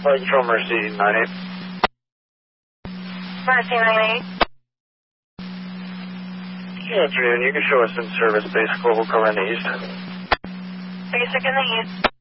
Flight Control Mercy 98. Mercy 98. Good afternoon. You can show us in service base Global Cover in the East. Basic in the East.